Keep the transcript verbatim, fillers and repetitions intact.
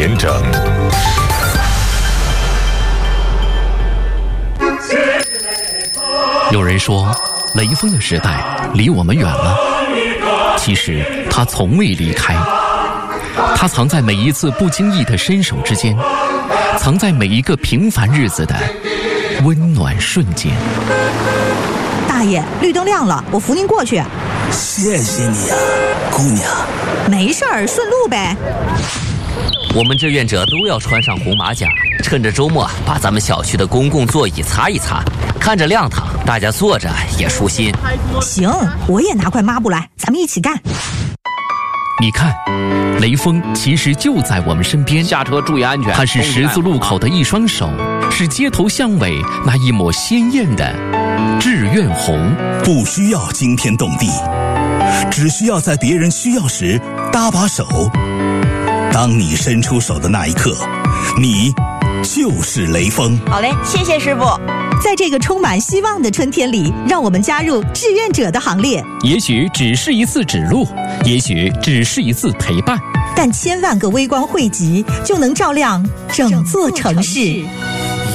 连整。 有人说，雷锋的时代离我们远了，其实他从未离开。他藏在每一次不经意的伸手之间，藏在每一个平凡日子的温暖瞬间。 大爷，绿灯亮了，我扶您过去。 谢谢你呀、啊，姑娘。 没事儿，顺路呗。 我们志愿者都要穿上红马甲，趁着周末把咱们小区的公共座椅擦一擦，看着亮堂，大家坐着也舒心。 行，我也拿块抹布来，咱们一起干。 你看，雷锋其实就在我们身边。 下车注意安全。 他是十字路口的一双手，是街头巷尾那一抹鲜艳的志愿红。 不需要惊天动地，只需要在别人需要时搭把手。当你伸出手的那一刻，你就是雷锋。 好嘞，谢谢师傅。 在这个充满希望的春天里，让我们加入志愿者的行列。 也许只是一次指路，也许只是一次陪伴， 但千万个微光汇集，就能照亮整座城市。